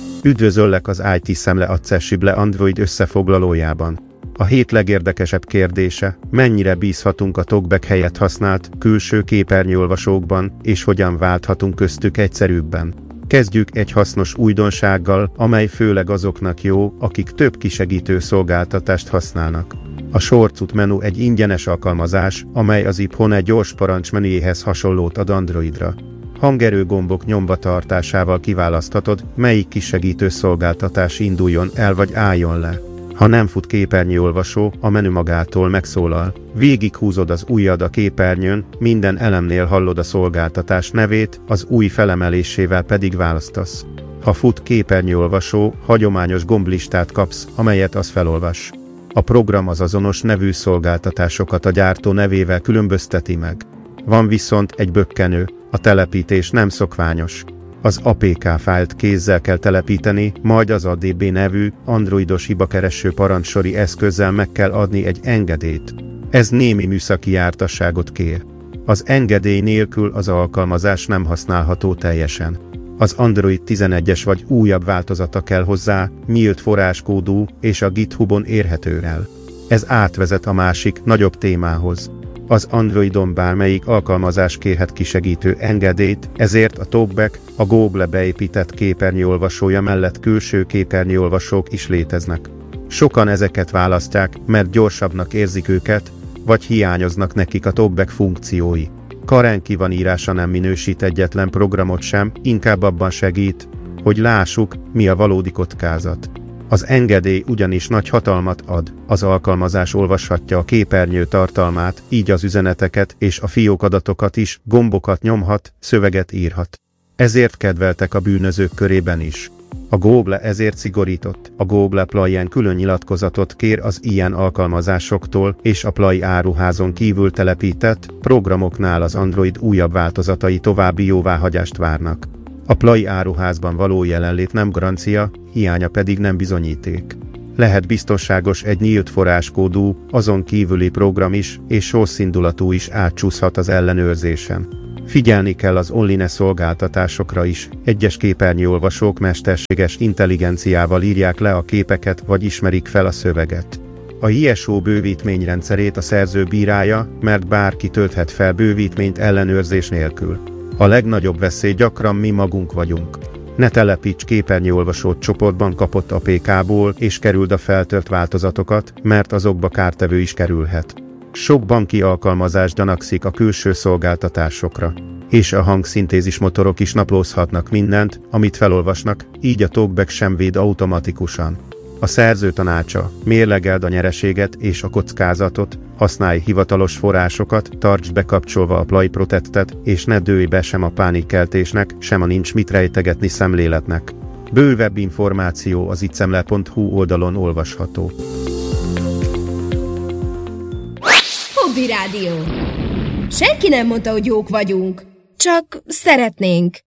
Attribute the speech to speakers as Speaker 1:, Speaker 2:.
Speaker 1: Üdvözöllek az IT Szemle Accessible Android összefoglalójában. A hét legérdekesebb kérdése, mennyire bízhatunk a TalkBack helyett használt külső képernyőolvasókban, és hogyan válthatunk köztük egyszerűbben. Kezdjük egy hasznos újdonsággal, amely főleg azoknak jó, akik több kisegítő szolgáltatást használnak. A Shortcut menu egy ingyenes alkalmazás, amely az iPhone gyors parancs menüjéhez hasonlót ad Androidra. Hangerő gombok nyomba tartásával kiválaszthatod, melyik kisegítő szolgáltatás induljon el vagy álljon le. Ha nem fut képernyőolvasó, a menü magától megszólal. Végighúzod az ujjad a képernyőn, minden elemnél hallod a szolgáltatás nevét, az ujj felemelésével pedig választasz. Ha fut képernyőolvasó, hagyományos gomblistát kapsz, amelyet az felolvas. A program az azonos nevű szolgáltatásokat a gyártó nevével különbözteti meg. Van viszont egy bökkenő, a telepítés nem szokványos. Az APK fájlt kézzel kell telepíteni, majd az ADB nevű, androidos hibakereső parancsori eszközzel meg kell adni egy engedélyt. Ez némi műszaki jártasságot kér. Az engedély nélkül az alkalmazás nem használható teljesen. Az Android 11-es vagy újabb változata kell hozzá, nyílt forráskódú és a GitHubon érhető el. Ez átvezet a másik, nagyobb témához. Az Androidon bármelyik alkalmazás kérhet kisegítő engedélyt, ezért a TalkBack, a Google beépített képernyőolvasója mellett külső képernyőolvasók is léteznek. Sokan ezeket választják, mert gyorsabbnak érzik őket, vagy hiányoznak nekik a TalkBack funkciói. Karen kivanírása nem minősít egyetlen programot sem, inkább abban segít, hogy lássuk, mi a valódi kockázat. Az engedély ugyanis nagy hatalmat ad, az alkalmazás olvashatja a képernyő tartalmát, így az üzeneteket és a fiókadatokat is, gombokat nyomhat, szöveget írhat. Ezért kedveltek a bűnözők körében is. A Google ezért szigorított. A Google Play-en külön nyilatkozatot kér az ilyen alkalmazásoktól, és a Play áruházon kívül telepített programoknál az Android újabb változatai további jóváhagyást várnak. A Play áruházban való jelenlét nem garancia, hiánya pedig nem bizonyíték. Lehet biztonságos egy nyílt forráskódú, azon kívüli program is, és rossz indulatú is átcsúszhat az ellenőrzésen. Figyelni kell az online szolgáltatásokra is, egyes képernyőolvasók mesterséges intelligenciával írják le a képeket vagy ismerik fel a szöveget. A ISO bővítményrendszerét a szerző bírálja, mert bárki tölthet fel bővítményt ellenőrzés nélkül. A legnagyobb veszély gyakran mi magunk vagyunk. Ne telepíts képernyőolvasót csoportban kapott APK-ból és kerüld a feltört változatokat, mert azokba kártevő is kerülhet. Sok banki alkalmazás gyanakszik a külső szolgáltatásokra. És a hangszintézis motorok is naplózhatnak mindent, amit felolvasnak, így a TalkBack sem véd automatikusan. A szerző tanácsa, mérlegeld a nyereséget és a kockázatot, használj hivatalos forrásokat, tartsd bekapcsolva a Play Protectet, és ne dőlj be sem a pánikkeltésnek, sem a nincs mit rejtegetni szemléletnek. Bővebb információ az itszemle.hu oldalon olvasható.
Speaker 2: Hobby Rádió. Senki nem mondta, hogy jók vagyunk, csak szeretnénk.